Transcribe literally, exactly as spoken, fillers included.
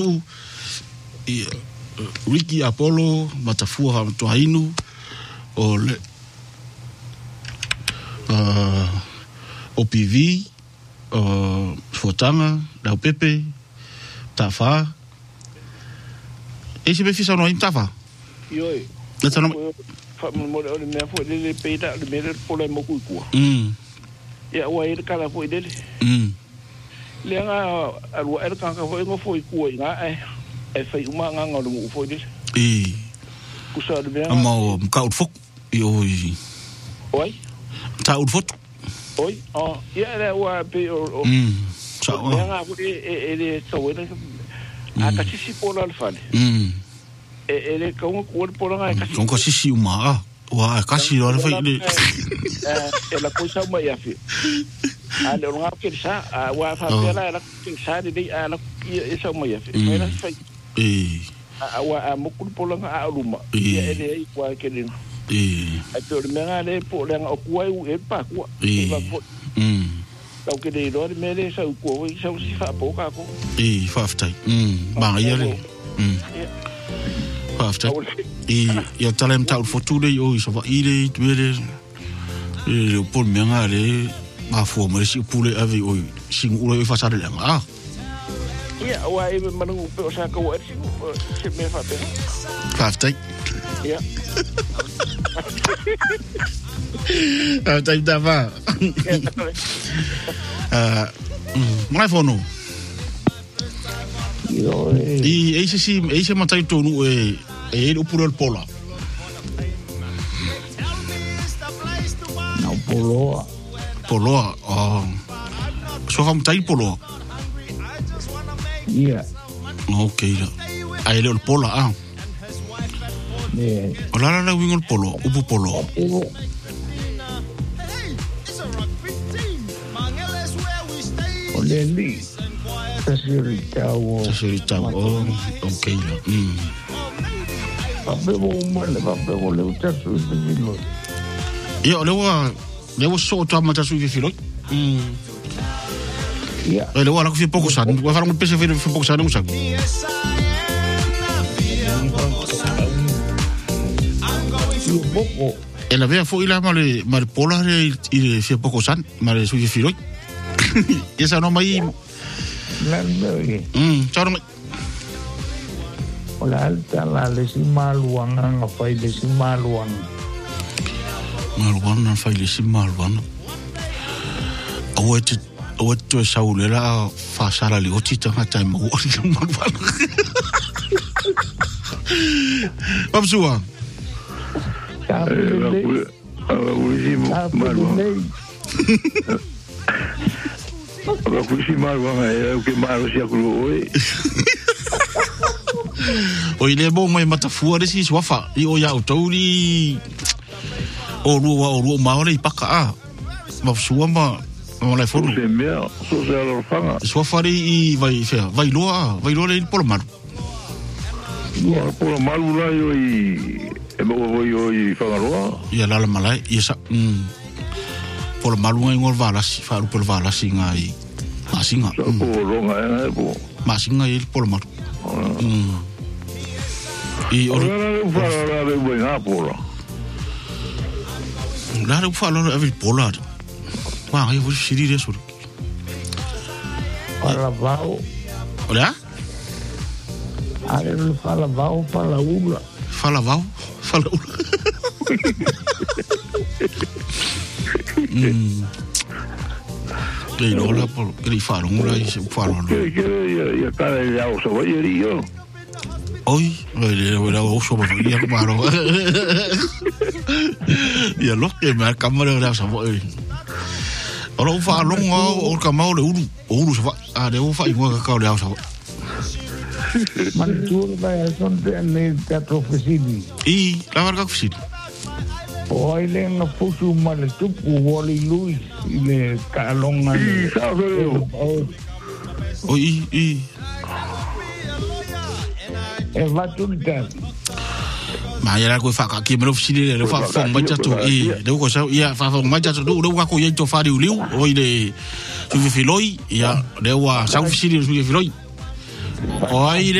i Ricky Apollo matafua to hainu o le uh, O P V uh, Fotanga Lau Pepe Tafa e se me fisa no im Tafa Ioi Let's no fa mo le me fo le peita le me po le mo ku ku mm ya wa ir kala fo dele mm le nga alu er kan ka fo ngo fo ku nga e e fa uma nga nga mo fo dele e ku sa de bien mo ka ut fok oi oi ta ut fok oi oh ya le wa pe o mm sa nga ko e e so we a ka si po la fa mm e ele ka un ko po la ka son ko si si uma wa ka si lo fa ile e la cosa ma ya fi ale nga ke sa wa fa pela la ke sa de a la e sa ma ya fi era fa e a wa a mo ku po la a luma e ele kwa ke ni e a to me nga le po la o ku e pa ku e mm tau ke de do me le sa ku e sa si fa po ka ko e fa ftai mm ba ya le mm fa ftai e ya talem tau fotu de o so va ile tuere e o por me nga le ma fo mo si pule ave o sing ulo e fa sa le nga ya wa e me manu pe o sa ka wa si se me fa pe fa ftai ya ah tai dava ah mai fono e e se si e se matai tonu e e o puro el pola no polo polo ah so fam tai polo yeah okay la ai le pola ah yeah ola la wingo polo upu polo Oleli tasiri tawo tasiri tawo okay la mm pape bo mo le pape bo le tasu filo yo le wa le wa so to mata su filo mm ya le wa la ku fi poco san wa fara un pese fi poco san un san poco e la vea foi la male mal pola le i fi poco san male su filo esa no mai lan bege mm charo ola alta la le si maluang nga fai le si maluang maluang na fai le si maluang awet awet to saulela fa sala li oti tanga tai mo ori maluang Babsua ka le maluang Ora kusi maluanga e o ke malu sia kulu oi. O ile bo mai matafua resi swafa i o ya autori o ruwa o ruwa maore i paka a ma sua ma ma lai foru Se mea so se ala fanga. swafa i vai fea vai loa vai loa i polo maru Ya polo malu la yo i e mo vo yo i fanga roa. ia la malai ia sa mm polo malu ngai ngol valas faru polo valas ngai masinga So po ronga e po. masinga i polo maru mm i o Ora le fanga la de buena polo. la ru fa lo every polar wa ai vu siri de sur para vao ola ale le fala vao para ula fala vau fala ula mm le lo la por que fa lo ula i se fa lo Que que ya ya cara ya o so va yo. oi le le o so va ia ma ro ia lo que me cámara la sa oi ora fa lo ngo o ka mau le uru uru sa a de o fa i ngo ka le sa man tu vai son de ne teatro fesini i la varga fisi o ile na fusu mal tu ku woli lui ile kalonga oi i e va tu ta ma ya ko fa ka ki me lo fisi le fa fa ma ja to i de ko sa ia fa fa ma ja to do ka ko ye to fa ri liu o ile su filoi ia de wa sa fisi su filoi o ai